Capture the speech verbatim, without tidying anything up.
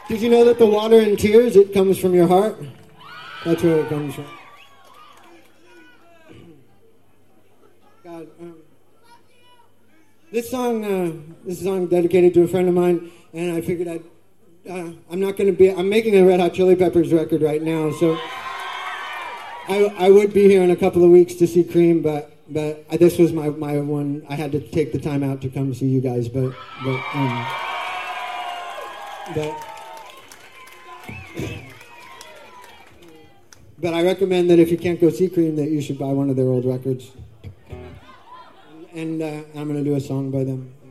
Did you know that the water in tears, it comes from your heart? That's where it comes from. God, um, this song, uh, this song dedicated to a friend of mine, and I figured I'd, uh, I'm not going to be, I'm making a Red Hot Chili Peppers record right now, so I, I would be here in a couple of weeks to see Cream, but but this was my, my one, I had to take the time out to come see you guys, but, but, um, but, but I recommend that if you can't go see Cream, that you should buy one of their old records. And uh, I'm going to do a song by them.